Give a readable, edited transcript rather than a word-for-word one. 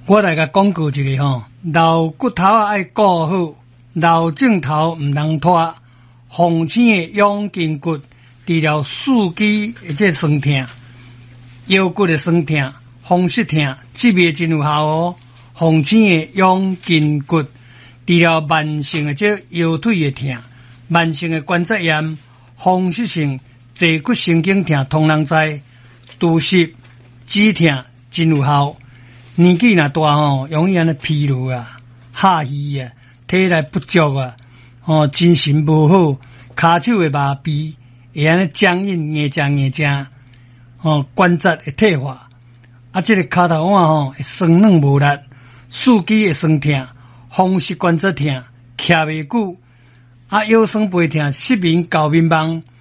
我来甲广告一个吼，老骨头啊爱顾好，老镜头毋通拖。红星的养筋骨，治疗四肢或者酸痛、腰骨的酸痛、风湿痛，这味真有效哦。红星的养筋骨，治疗慢性的这腰腿的痛、慢性的关节炎、风湿性坐骨神经痛，通人知。拄湿、止痛真有效。年纪若大吼，容易安尼疲劳啊、下虚啊、体力不足啊，精神无好，骹手会麻痹，会安尼僵硬、硬正，关节会退化，啊，这个骹头腕吼会酸软无力，四肢会酸痛，风湿关节痛，徛袂久，啊，腰酸背痛，失眠、高眠梦。